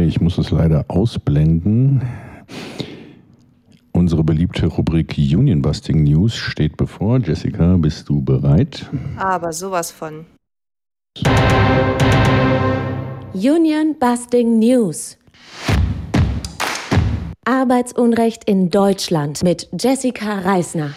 Ich muss es leider ausblenden. Unsere beliebte Rubrik Union Busting News steht bevor. Jessica, bist du bereit? Aber sowas von. Union Busting News. Arbeitsunrecht in Deutschland mit Jessica Reisner.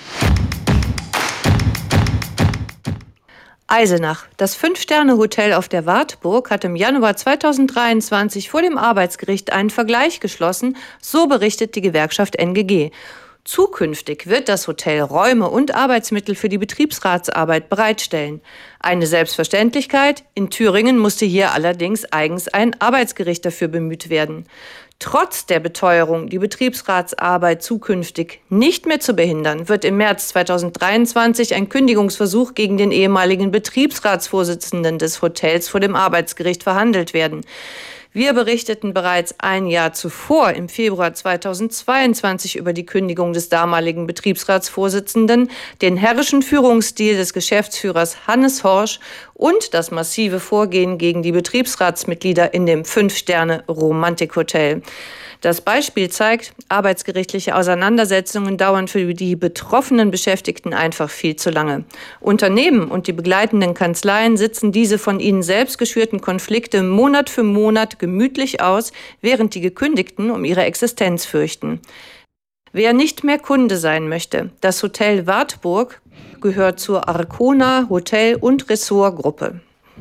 Eisenach. Das 5-Sterne-Hotel auf der Wartburg hat im Januar 2023 vor dem Arbeitsgericht einen Vergleich geschlossen, so berichtet die Gewerkschaft NGG. Zukünftig wird das Hotel Räume und Arbeitsmittel für die Betriebsratsarbeit bereitstellen. Eine Selbstverständlichkeit, in Thüringen musste hier allerdings eigens ein Arbeitsgericht dafür bemüht werden. Trotz der Beteuerung, die Betriebsratsarbeit zukünftig nicht mehr zu behindern, wird im März 2023 ein Kündigungsversuch gegen den ehemaligen Betriebsratsvorsitzenden des Hotels vor dem Arbeitsgericht verhandelt werden. Wir berichteten bereits ein Jahr zuvor, im Februar 2022, über die Kündigung des damaligen Betriebsratsvorsitzenden, den herrischen Führungsstil des Geschäftsführers Hannes Horsch und das massive Vorgehen gegen die Betriebsratsmitglieder in dem 5-Sterne-Romantik-Hotel. Das Beispiel zeigt, arbeitsgerichtliche Auseinandersetzungen dauern für die betroffenen Beschäftigten einfach viel zu lange. Unternehmen und die begleitenden Kanzleien sitzen diese von ihnen selbst geschürten Konflikte Monat für Monat gemütlich aus, während die Gekündigten um ihre Existenz fürchten. Wer nicht mehr Kunde sein möchte, das Hotel Wartburg gehört zur Arcona Hotel- und Ressortgruppe.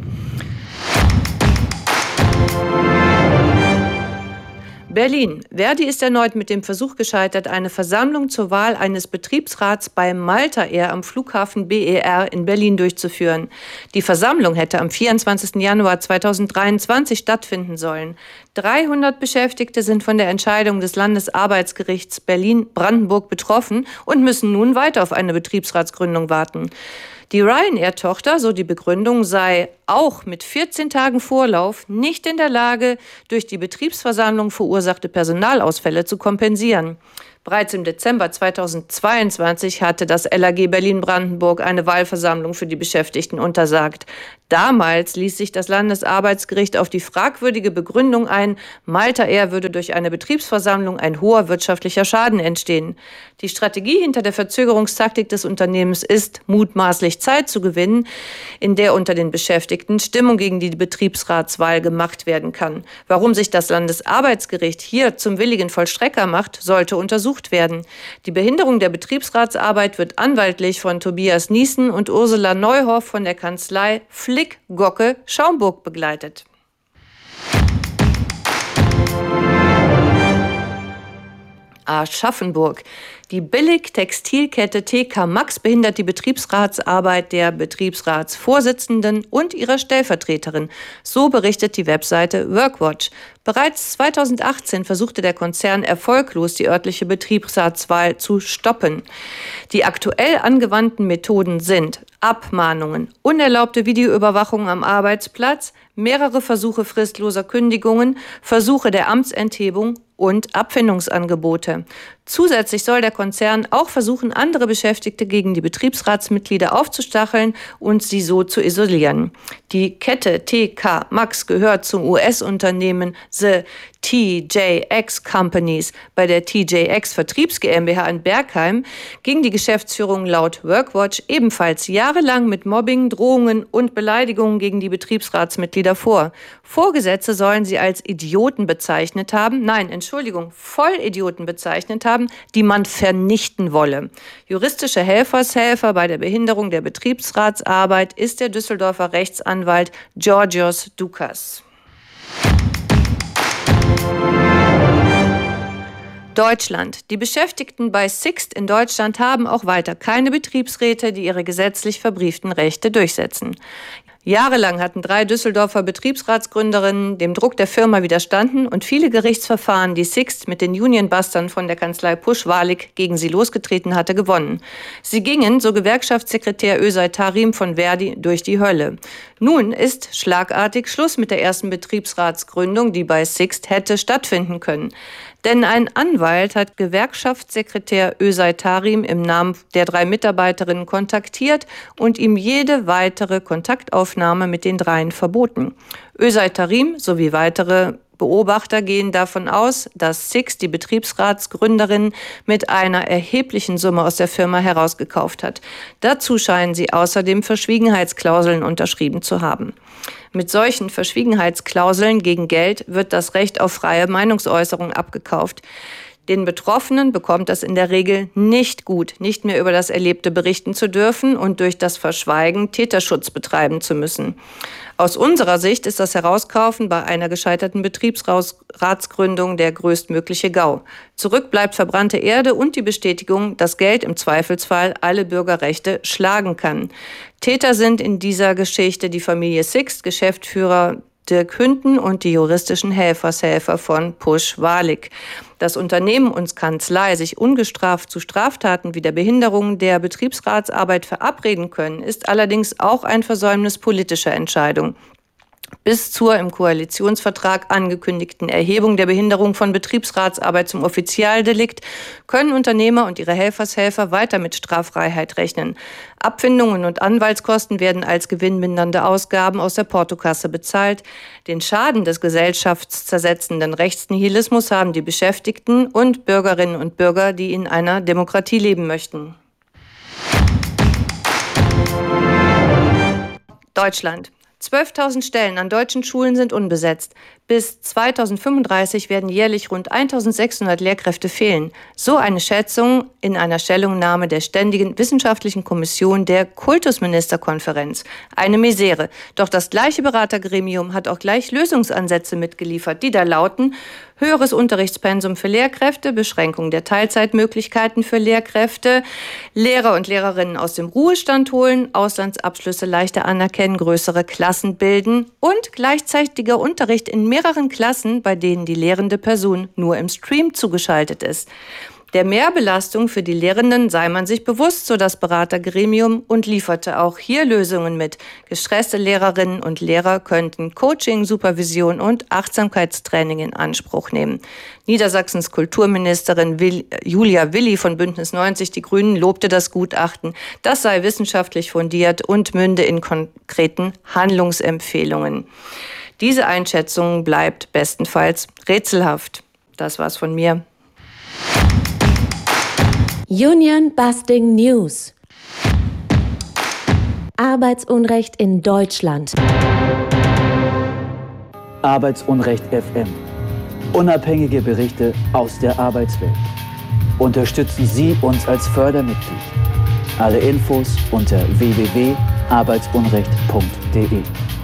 Berlin. Verdi ist erneut mit dem Versuch gescheitert, eine Versammlung zur Wahl eines Betriebsrats bei Malta Air am Flughafen BER in Berlin durchzuführen. Die Versammlung hätte am 24. Januar 2023 stattfinden sollen. 300 Beschäftigte sind von der Entscheidung des Landesarbeitsgerichts Berlin-Brandenburg betroffen und müssen nun weiter auf eine Betriebsratsgründung warten. Die Ryanair-Tochter, so die Begründung, sei auch mit 14 Tagen Vorlauf nicht in der Lage, durch die Betriebsversammlung verursachte Personalausfälle zu kompensieren. Bereits im Dezember 2022 hatte das LAG Berlin-Brandenburg eine Wahlversammlung für die Beschäftigten untersagt. Damals ließ sich das Landesarbeitsgericht auf die fragwürdige Begründung ein, Malta Air würde durch eine Betriebsversammlung ein hoher wirtschaftlicher Schaden entstehen. Die Strategie hinter der Verzögerungstaktik des Unternehmens ist, mutmaßlich Zeit zu gewinnen, in der unter den Beschäftigten Stimmung gegen die Betriebsratswahl gemacht werden kann. Warum sich das Landesarbeitsgericht hier zum willigen Vollstrecker macht, sollte untersucht werden. Die Behinderung der Betriebsratsarbeit wird anwaltlich von Tobias Niesen und Ursula Neuhoff von der Kanzlei Flick Gocke Schaumburg begleitet. Aschaffenburg. Die Billig-Textilkette TK Maxx behindert die Betriebsratsarbeit der Betriebsratsvorsitzenden und ihrer Stellvertreterin. So berichtet die Webseite Workwatch. Bereits 2018 versuchte der Konzern erfolglos, die örtliche Betriebsratswahl zu stoppen. Die aktuell angewandten Methoden sind Abmahnungen, unerlaubte Videoüberwachung am Arbeitsplatz, mehrere Versuche fristloser Kündigungen, Versuche der Amtsenthebung und Abfindungsangebote. Zusätzlich soll der Konzern auch versuchen, andere Beschäftigte gegen die Betriebsratsmitglieder aufzustacheln und sie so zu isolieren. Die Kette TK Maxx gehört zum US-Unternehmen The TJX Companies. Bei der TJX Vertriebs GmbH in Bergheim ging die Geschäftsführung laut Workwatch ebenfalls jahrelang mit Mobbing, Drohungen und Beleidigungen gegen die Betriebsratsmitglieder vor. Vorgesetzte sollen sie als Idioten bezeichnet haben, Vollidioten bezeichnet haben, die man vernichten wolle. Juristische Helfershelfer bei der Behinderung der Betriebsratsarbeit ist der Düsseldorfer Rechtsanwalt Georgios Doukas. Deutschland. Die Beschäftigten bei Sixt in Deutschland haben auch weiter keine Betriebsräte, die ihre gesetzlich verbrieften Rechte durchsetzen. Jahrelang hatten 3 Düsseldorfer Betriebsratsgründerinnen dem Druck der Firma widerstanden und viele Gerichtsverfahren, die Sixt mit den Unionbustern von der Kanzlei Pusch-Walig gegen sie losgetreten hatte, gewonnen. Sie gingen, so Gewerkschaftssekretär Özay Tarim von Verdi, durch die Hölle. Nun ist schlagartig Schluss mit der ersten Betriebsratsgründung, die bei Sixt hätte stattfinden können. Denn ein Anwalt hat Gewerkschaftssekretär Özay Tarim im Namen der 3 Mitarbeiterinnen kontaktiert und ihm jede weitere Kontaktaufnahme mit den 3 verboten. Özay Tarim sowie weitere Beobachter gehen davon aus, dass Sixt die Betriebsratsgründerin mit einer erheblichen Summe aus der Firma herausgekauft hat. Dazu scheinen sie außerdem Verschwiegenheitsklauseln unterschrieben zu haben. Mit solchen Verschwiegenheitsklauseln gegen Geld wird das Recht auf freie Meinungsäußerung abgekauft. Den Betroffenen bekommt das in der Regel nicht gut, nicht mehr über das Erlebte berichten zu dürfen und durch das Verschweigen Täterschutz betreiben zu müssen. Aus unserer Sicht ist das Herauskaufen bei einer gescheiterten Betriebsratsgründung der größtmögliche GAU. Zurück bleibt verbrannte Erde und die Bestätigung, dass Geld im Zweifelsfall alle Bürgerrechte schlagen kann. Täter sind in dieser Geschichte die Familie Sixt, Geschäftsführer Dirk Hünden und die juristischen Helfershelfer von Pusch Walig. Dass Unternehmen und Kanzlei sich ungestraft zu Straftaten wie der Behinderung der Betriebsratsarbeit verabreden können, ist allerdings auch ein Versäumnis politischer Entscheidung. Bis zur im Koalitionsvertrag angekündigten Erhebung der Behinderung von Betriebsratsarbeit zum Offizialdelikt können Unternehmer und ihre Helfershelfer weiter mit Straffreiheit rechnen. Abfindungen und Anwaltskosten werden als gewinnmindernde Ausgaben aus der Portokasse bezahlt. Den Schaden des gesellschaftszersetzenden Rechtsnihilismus haben die Beschäftigten und Bürgerinnen und Bürger, die in einer Demokratie leben möchten. Deutschland. 12.000 Stellen an deutschen Schulen sind unbesetzt. Bis 2035 werden jährlich rund 1.600 Lehrkräfte fehlen. So eine Schätzung in einer Stellungnahme der Ständigen Wissenschaftlichen Kommission der Kultusministerkonferenz. Eine Misere. Doch das gleiche Beratergremium hat auch gleich Lösungsansätze mitgeliefert, die da lauten: höheres Unterrichtspensum für Lehrkräfte, Beschränkung der Teilzeitmöglichkeiten für Lehrkräfte, Lehrer und Lehrerinnen aus dem Ruhestand holen, Auslandsabschlüsse leichter anerkennen, größere Klassen bilden und gleichzeitiger Unterricht in mehreren Klassen, bei denen die lehrende Person nur im Stream zugeschaltet ist. Der Mehrbelastung für die Lehrenden sei man sich bewusst, so das Beratergremium, und lieferte auch hier Lösungen mit. Gestresste Lehrerinnen und Lehrer könnten Coaching, Supervision und Achtsamkeitstraining in Anspruch nehmen. Niedersachsens Kulturministerin Julia Willi von Bündnis 90 Die Grünen lobte das Gutachten. Das sei wissenschaftlich fundiert und münde in konkreten Handlungsempfehlungen. Diese Einschätzung bleibt bestenfalls rätselhaft. Das war's von mir. Union Busting News. Arbeitsunrecht in Deutschland. Arbeitsunrecht FM. Unabhängige Berichte aus der Arbeitswelt. Unterstützen Sie uns als Fördermitglied. Alle Infos unter www.arbeitsunrecht.de.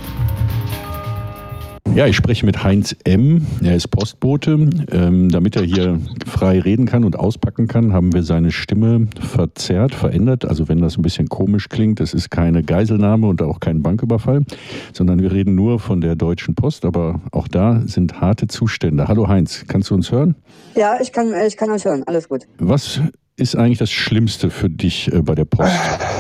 Ja, ich spreche mit Heinz M. Er ist Postbote. Damit er hier frei reden kann und auspacken kann, haben wir seine Stimme verändert. Also wenn das ein bisschen komisch klingt, das ist keine Geiselnahme und auch kein Banküberfall, sondern wir reden nur von der Deutschen Post. Aber auch da sind harte Zustände. Hallo Heinz, kannst du uns hören? Ja, ich kann euch hören. Alles gut. Was ist eigentlich das Schlimmste für dich bei der Post?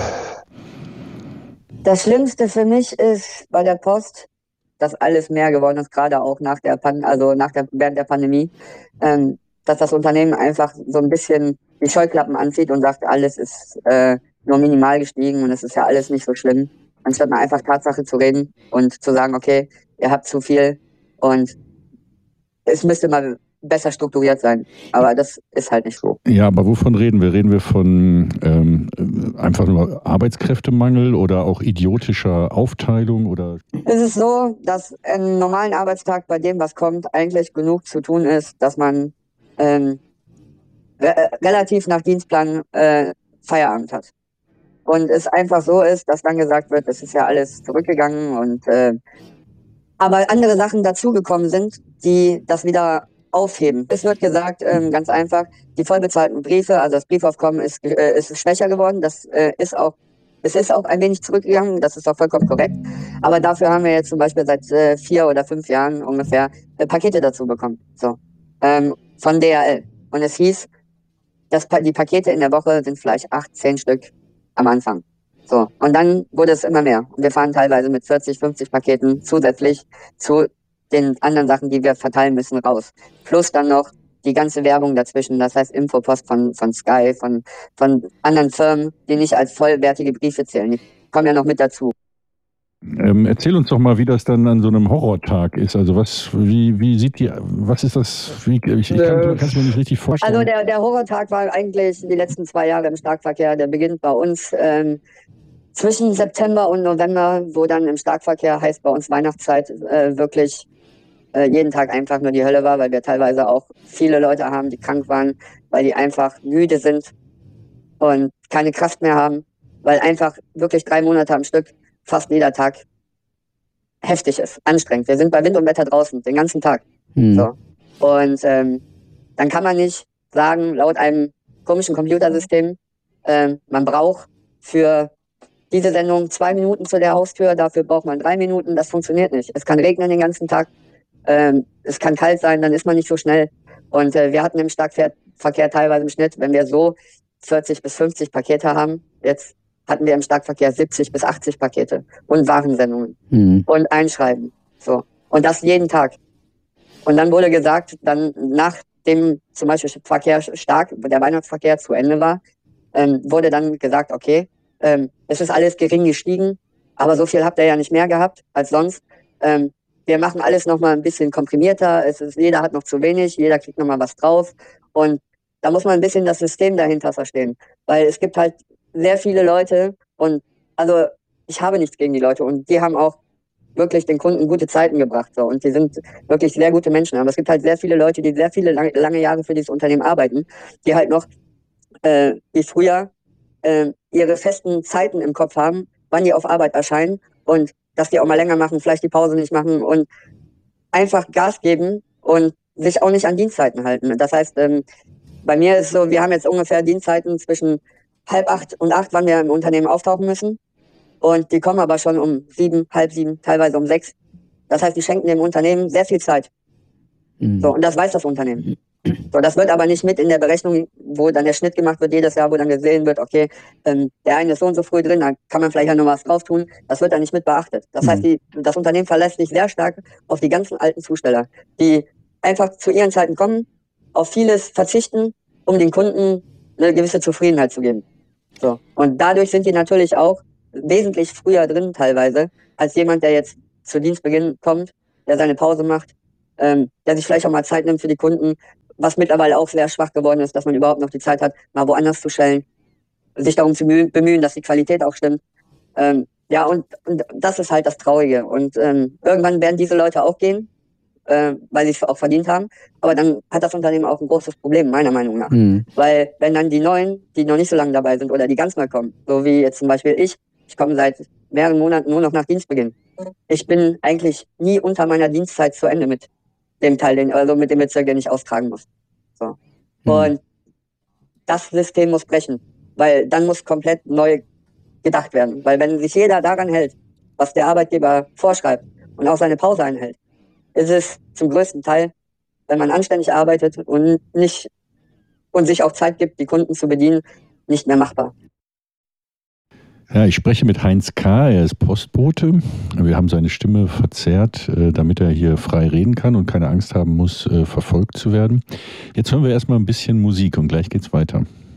Das Schlimmste für mich ist bei der Post, dass alles mehr geworden ist, gerade auch während der Pandemie, dass das Unternehmen einfach so ein bisschen die Scheuklappen anzieht und sagt, alles ist nur minimal gestiegen und es ist ja alles nicht so schlimm, anstatt mal einfach Tatsache zu reden und zu sagen, okay, ihr habt zu viel und es müsste mal besser strukturiert sein. Aber das ist halt nicht so. Ja, aber wovon reden wir? Reden wir von einfach nur Arbeitskräftemangel oder auch idiotischer Aufteilung? Oder? Es ist so, dass im normalen Arbeitstag bei dem, was kommt, eigentlich genug zu tun ist, dass man relativ nach Dienstplan Feierabend hat. Und es einfach so ist, dass dann gesagt wird, es ist ja alles zurückgegangen und aber andere Sachen dazugekommen sind, die das wieder aufheben. Es wird gesagt, ganz einfach, die vollbezahlten Briefe, also das Briefaufkommen ist schwächer geworden. Es ist auch ein wenig zurückgegangen, das ist auch vollkommen korrekt. Aber dafür haben wir jetzt zum Beispiel seit 4 oder 5 Jahren ungefähr Pakete dazu bekommen. So, von DHL. Und es hieß, die Pakete in der Woche sind vielleicht 8, 10 Stück am Anfang. So, und dann wurde es immer mehr. Und wir fahren teilweise mit 40, 50 Paketen zusätzlich zu den anderen Sachen, die wir verteilen müssen, raus. Plus dann noch die ganze Werbung dazwischen, das heißt Infopost von Sky, von anderen Firmen, die nicht als vollwertige Briefe zählen. Die kommen ja noch mit dazu. Erzähl uns doch mal, wie das dann an so einem Horrortag ist. Also was ist das? Ich kann es mir nicht richtig vorstellen. Also der Horrortag war eigentlich die letzten 2 Jahre im Starkverkehr. Der beginnt bei uns zwischen September und November, wo dann im Starkverkehr, heißt bei uns Weihnachtszeit, wirklich jeden Tag einfach nur die Hölle war, weil wir teilweise auch viele Leute haben, die krank waren, weil die einfach müde sind und keine Kraft mehr haben, weil einfach wirklich 3 Monate am Stück fast jeder Tag heftig ist, anstrengend. Wir sind bei Wind und Wetter draußen, den ganzen Tag. So. Und dann kann man nicht sagen, laut einem komischen Computersystem, man braucht für diese Sendung 2 Minuten zu der Haustür, dafür braucht man 3 Minuten. Das funktioniert nicht. Es kann regnen den ganzen Tag, es kann kalt sein, dann ist man nicht so schnell. Und wir hatten im Starkverkehr teilweise im Schnitt, wenn wir so 40 bis 50 Pakete haben, jetzt hatten wir im Starkverkehr 70 bis 80 Pakete und Warensendungen und Einschreiben. So. Und das jeden Tag. Und dann wurde gesagt, dann nachdem zum Beispiel Verkehr stark, der Weihnachtsverkehr zu Ende war, wurde dann gesagt, okay, es ist alles gering gestiegen, aber so viel habt ihr ja nicht mehr gehabt als sonst. Wir machen alles nochmal ein bisschen komprimierter, jeder hat noch zu wenig, jeder kriegt nochmal was drauf. Und da muss man ein bisschen das System dahinter verstehen. Weil es gibt halt sehr viele Leute und also ich habe nichts gegen die Leute und die haben auch wirklich den Kunden gute Zeiten gebracht. So. Und die sind wirklich sehr gute Menschen. Aber es gibt halt sehr viele Leute, die sehr viele lange Jahre für dieses Unternehmen arbeiten, die halt noch wie früher ihre festen Zeiten im Kopf haben, wann die auf Arbeit erscheinen und dass die auch mal länger machen, vielleicht die Pause nicht machen und einfach Gas geben und sich auch nicht an Dienstzeiten halten. Das heißt, bei mir ist so, wir haben jetzt ungefähr Dienstzeiten zwischen 7:30 und 8, wann wir im Unternehmen auftauchen müssen. Und die kommen aber schon um 7, halb 7, teilweise um 6. Das heißt, die schenken dem Unternehmen sehr viel Zeit. So, und das weiß das Unternehmen. So, das wird aber nicht mit in der Berechnung, wo dann der Schnitt gemacht wird jedes Jahr, wo dann gesehen wird, okay, der eine ist so und so früh drin, da kann man vielleicht ja noch was drauf tun. Das wird dann nicht mit beachtet. Das heißt, das Unternehmen verlässt sich sehr stark auf die ganzen alten Zusteller, die einfach zu ihren Zeiten kommen, auf vieles verzichten, um den Kunden eine gewisse Zufriedenheit zu geben. So. Und dadurch sind die natürlich auch wesentlich früher drin teilweise, als jemand, der jetzt zu Dienstbeginn kommt, der seine Pause macht, der sich vielleicht auch mal Zeit nimmt für die Kunden, was mittlerweile auch sehr schwach geworden ist, dass man überhaupt noch die Zeit hat, mal woanders zu stellen, sich darum zu bemühen, dass die Qualität auch stimmt. Ja, und das ist halt das Traurige. Und irgendwann werden diese Leute auch gehen, weil sie es auch verdient haben. Aber dann hat das Unternehmen auch ein großes Problem, meiner Meinung nach. Weil wenn dann die Neuen, die noch nicht so lange dabei sind oder die ganz neu kommen, so wie jetzt zum Beispiel ich komme seit mehreren Monaten nur noch nach Dienstbeginn. Ich bin eigentlich nie unter meiner Dienstzeit zu Ende mit dem Teil, also mit dem Bezirk, den ich austragen muss. So. Und das System muss brechen, weil dann muss komplett neu gedacht werden. Weil wenn sich jeder daran hält, was der Arbeitgeber vorschreibt und auch seine Pause einhält, ist es zum größten Teil, wenn man anständig arbeitet und sich auch Zeit gibt, die Kunden zu bedienen, nicht mehr machbar. Ja, ich spreche mit Heinz K., er ist Postbote. Wir haben seine Stimme verzerrt, damit er hier frei reden kann und keine Angst haben muss, verfolgt zu werden. Jetzt hören wir erstmal ein bisschen Musik und gleich geht's weiter.